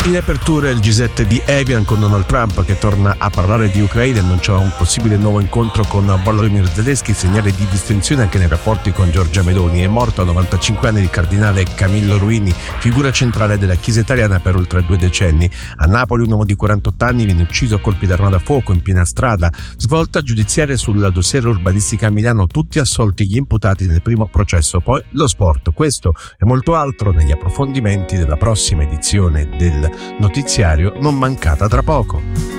In apertura il G7 di Evian con Donald Trump che torna a parlare di Ucraina e annuncia un possibile nuovo incontro con Volodymyr Zelensky, segnale di distensione anche nei rapporti con Giorgia Meloni. È morto a 95 anni il cardinale Camillo Ruini, figura centrale della Chiesa italiana per oltre 2 decenni. A Napoli un uomo di 48 anni viene ucciso a colpi d'arma da fuoco in piena strada. Svolta giudiziaria sulla dossiera urbanistica a Milano, tutti assolti gli imputati nel primo processo. Poi lo sport, questo e molto altro negli approfondimenti della prossima edizione del notiziario, non mancata tra poco.